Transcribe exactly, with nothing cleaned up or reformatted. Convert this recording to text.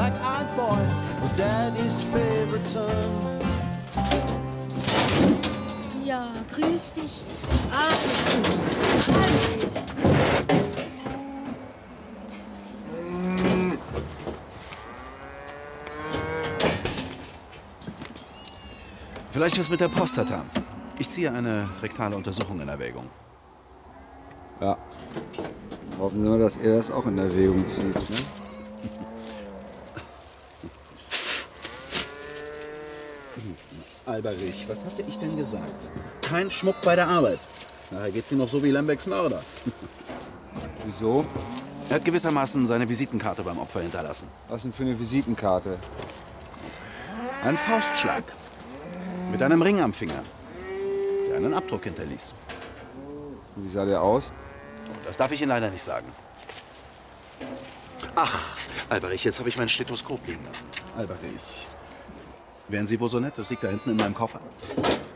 black-eyed boy was Daddy's favorite son. Ja, grüß dich. Alles gut. Alles gut. Vielleicht was mit der Prostata. Ich ziehe eine rektale Untersuchung in Erwägung. Ja. Hoffen wir, dass er das auch in Erwägung zieht, ne? Alberich, was hatte ich denn gesagt? Kein Schmuck bei der Arbeit. Nachher geht's ihm noch so wie Lembecks Mörder. Wieso? Er hat gewissermaßen seine Visitenkarte beim Opfer hinterlassen. Was denn für eine Visitenkarte? Ein Faustschlag. Mit einem Ring am Finger, der einen Abdruck hinterließ. Wie sah der aus? Das darf ich Ihnen leider nicht sagen. Ach, Alberich, jetzt habe ich mein Stethoskop liegen lassen. Alberich. Wären Sie wohl so nett? Das liegt da hinten in meinem Koffer.